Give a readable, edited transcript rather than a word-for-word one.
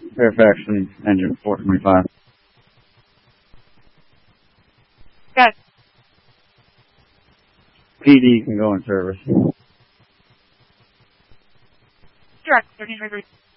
Fairfax and engine 425. Got it. PD can go in service. Direct, 1323.